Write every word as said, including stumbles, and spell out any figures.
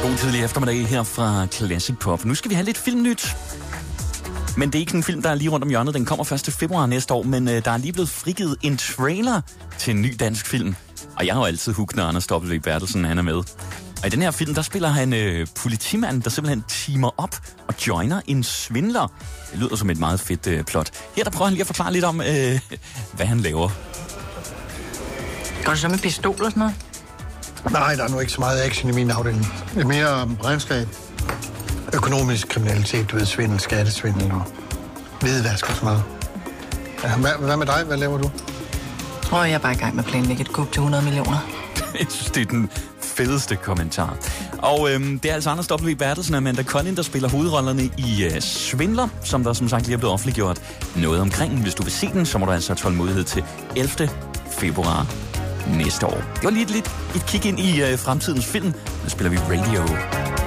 God tidlig eftermiddag her fra Classic Pop. Nu skal vi have lidt filmnyt. Men det er ikke en film, der er lige rundt om hjørnet. Den kommer først til februar næste år, men øh, der er lige blevet frigivet en trailer til en ny dansk film. Og jeg har jo altid hugget, når Anders W. Bertelsen han er med. Og i den her film, der spiller han øh, politimanden, der simpelthen teamer op og joiner en svindler. Det lyder som et meget fedt øh, plot. Her der prøver han lige at forklare lidt om, øh, hvad han laver. Går det så med pistol og sådan noget? Nej, der er nu ikke så meget action i min afdeling. Det er mere regnskab, økonomisk kriminalitet, du ved, svindel, skattesvindel og hvidvask og sådan noget. Ja, hvad, hvad med dig? Hvad laver du? Tror jeg er bare i gang med at planlægge et kup til hundrede millioner. Jeg synes, det er den fedeste kommentar. Og øhm, det er altså Anders W. Bertelsen og Amanda Collin, der spiller hovedrollerne i øh, Svindler, som der som sagt lige er blevet offentliggjort noget omkring. Hvis du vil se den, så må du altså have tålmodighed til ellevte februar næste år. Det var lige et, lidt et kig ind i øh, fremtidens film. Nu spiller vi Radio.